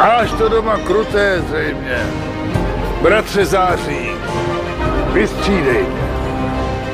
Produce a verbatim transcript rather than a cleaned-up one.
Máš to doma kruté zřejmě. Bratře Září, vystřídej.